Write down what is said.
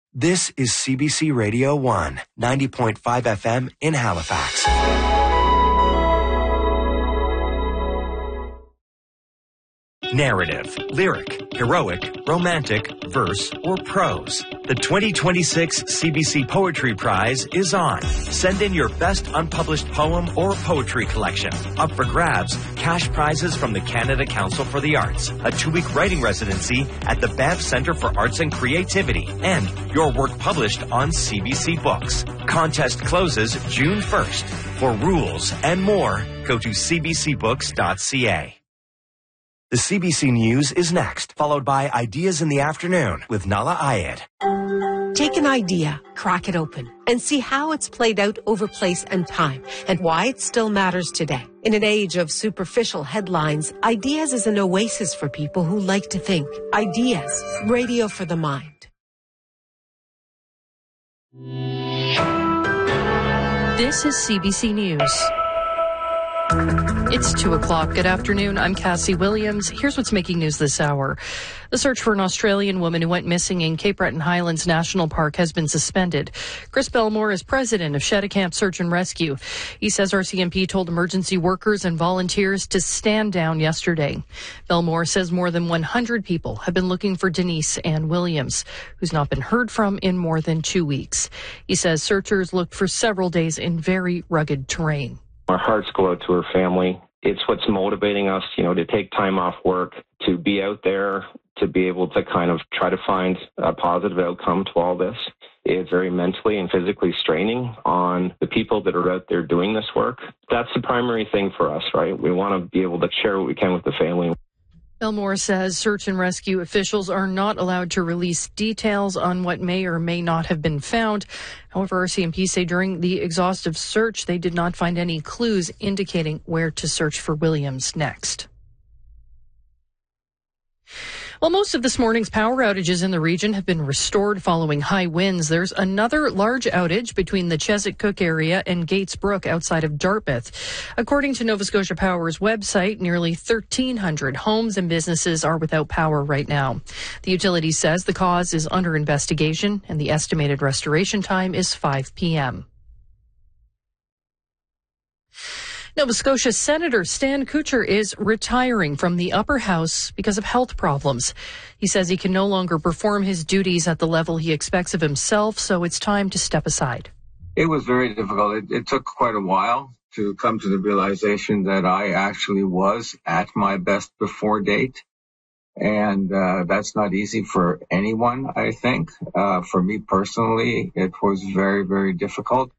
This is CBC Radio 1, 90.5 FM in Halifax. Narrative, lyric, heroic, romantic, verse, or prose. The 2026 CBC Poetry Prize is on. Send in your best unpublished poem or poetry collection. Up for grabs, cash prizes from the Canada Council for the Arts, a 2-week writing residency at the Banff Centre for Arts and Creativity, and your work published on CBC Books. Contest closes June 1st. For rules and more, go to cbcbooks.ca. The CBC News is next, followed by Ideas in the Afternoon with Nala Ayed. Take an idea, crack it open, and see how it's played out over place and time, and why it still matters today. In an age of superficial headlines, Ideas is an oasis for people who like to think. Ideas, radio for the mind. This is CBC News. It's 2 o'clock. Good afternoon. I'm Cassie Williams. Here's what's making news this hour. The search for an Australian woman who went missing in Cape Breton Highlands National Park has been suspended. Chris Belmore is president of Cheticamp Search and Rescue. He says RCMP told emergency workers and volunteers to stand down yesterday. Belmore says more than 100 people have been looking for Denise Ann Williams, who's not been heard from in more than 2 weeks. He says searchers looked for several days in very rugged terrain. Our hearts go out to her family. It's what's motivating us, to take time off work, to be out there, to be able to kind of try to find a positive outcome to all this. It's very mentally and physically straining on the people that are out there doing this work. That's the primary thing for us, right? We want to be able to share what we can with the family. Belmore says search and rescue officials are not allowed to release details on what may or may not have been found. However, RCMP say during the exhaustive search, they did not find any clues indicating where to search for Williams next. Well, most of this morning's power outages in the region have been restored following high winds. There's another large outage between the Chesapeake Cook area and Gates Brook outside of Dartmouth. According to Nova Scotia Power's website, nearly 1,300 homes and businesses are without power right now. The utility says the cause is under investigation and the estimated restoration time is 5 p.m. Nova Scotia Senator Stan Kutcher is retiring from the upper house because of health problems. He says he can no longer perform his duties at the level he expects of himself, so it's time to step aside. It was very difficult. It took quite a while to come to the realization that I actually was at my best before date. And that's not easy for anyone, I think. For me personally, it was very, very difficult.